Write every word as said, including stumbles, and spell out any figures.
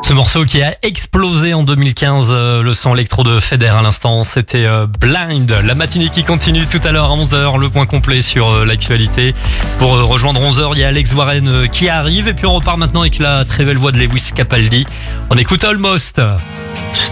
Ce morceau qui a explosé en deux mille quinze, euh, le son électro de Feder à l'instant, c'était euh, Blind. La matinée qui continue tout à l'heure à onze heures, le point complet sur euh, l'actualité. Pour euh, rejoindre onze heures, il y a Alex Warren euh, qui arrive et puis on repart maintenant avec la très belle voix de Lewis Capaldi. On écoute Almost.